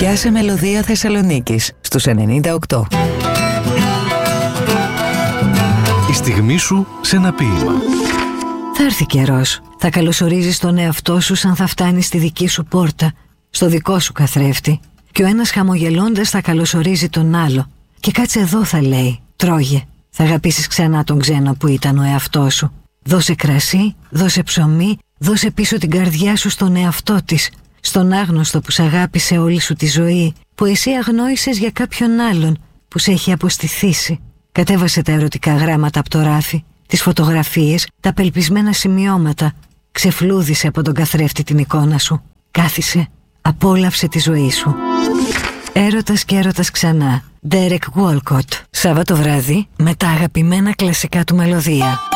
Πιάσε μελωδία Θεσσαλονίκης στους 98. Η στιγμή σου σε ένα ποίημα. Θα έρθει καιρός. Θα καλωσορίζεις τον εαυτό σου σαν θα φτάνει στη δική σου πόρτα, στο δικό σου καθρέφτη. Και ο ένας χαμογελώντας θα καλωσορίζει τον άλλο. Και κάτσε εδώ, θα λέει, τρώγε. Θα αγαπήσεις ξανά τον ξένο που ήταν ο εαυτός σου. Δώσε κρασί, δώσε ψωμί, δώσε πίσω την καρδιά σου στον εαυτό της. Στον άγνωστο που σ' αγάπησε όλη σου τη ζωή, που εσύ αγνόησες για κάποιον άλλον που σε έχει αποστηθήσει. Κατέβασε τα ερωτικά γράμματα από το ράφι, τις φωτογραφίες, τα απελπισμένα σημειώματα. Ξεφλούδισε από τον καθρέφτη την εικόνα σου. Κάθισε, απόλαυσε τη ζωή σου. Έρωτας και έρωτας ξανά. Derek Walcott. Σάββατο βράδυ με τα αγαπημένα κλασικά του μελωδία.